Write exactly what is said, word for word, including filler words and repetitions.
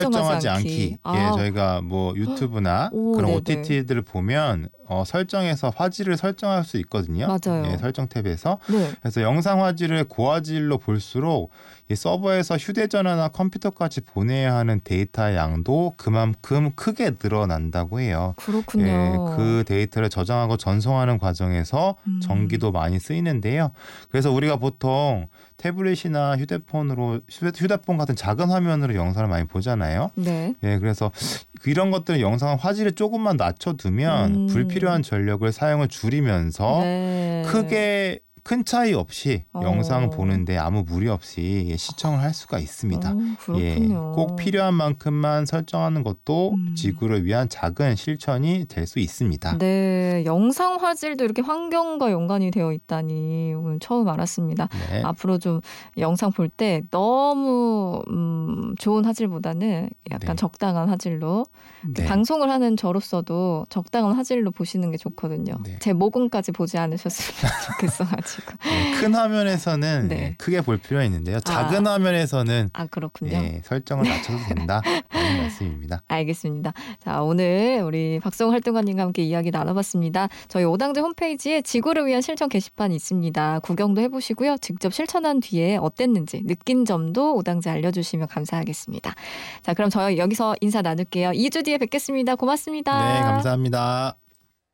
설정하지 않기. 않기. 아. 예, 저희가 뭐 유튜브나 오, 그런 네네. 오티티들을 보면 어, 설정해서 화질을 설정할 수 있거든요. 맞아요. 예, 설정 탭에서. 네. 그래서 영상 화질을 고화질로 볼수록 이 서버에서 휴대전화나 컴퓨터까지 보내야 하는 데이터의 양도 그만큼 크게 늘어난다고 해요. 그렇군요. 예, 그 데이터를 저장하고 전송하는 과정에서 음. 전기도 많이 쓰이는데요. 그래서 우리가 보통 태블릿이나 휴대폰으로 휴대폰 같은 작은 화면으로 영상을 많이 보잖아요. 네. 예, 그래서 이런 것들은 영상 화질을 조금만 낮춰두면 음. 불필요한 전력을 사용을 줄이면서 네. 크게 큰 차이 없이 어. 영상 보는데 아무 무리 없이 시청을 할 수가 있습니다. 어, 예, 그렇군요. 꼭 필요한 만큼만 설정하는 것도 음. 지구를 위한 작은 실천이 될 수 있습니다. 네, 영상 화질도 이렇게 환경과 연관이 되어 있다니 오늘 처음 알았습니다. 네. 앞으로 좀 영상 볼 때 너무 음, 좋은 화질보다는 약간 네. 적당한 화질로 네. 방송을 하는 저로서도 적당한 화질로 보시는 게 좋거든요. 네. 제 모공까지 보지 않으셨으면 좋겠어가지고. 네, 큰 화면에서는 네. 예, 크게 볼 필요가 있는데요. 작은 화면에서는 아, 그렇군요. 예, 설정을 낮춰도 된다라는 말씀입니다. 알겠습니다. 자, 오늘 우리 박성우 활동가님과 함께 이야기 나눠봤습니다. 저희 오당제 홈페이지에 지구를 위한 실천 게시판이 있습니다. 구경도 해보시고요. 직접 실천한 뒤에 어땠는지 느낀 점도 오당제 알려주시면 감사하겠습니다. 자, 그럼 저희 여기서 인사 나눌게요. 이 주 뒤에 뵙겠습니다. 고맙습니다. 네, 감사합니다.